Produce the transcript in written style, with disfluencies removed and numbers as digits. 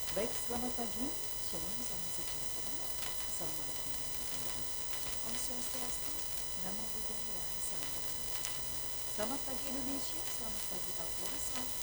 Baik, selamat pagi. Shalom, salam sejahtera. Assalamualaikum warahmatullahi wabarakatuh. Om Swastiastu, Namo Buddhaya, Salam kebajikan. Selamat pagi Indonesia, selamat pagi Papua, selamat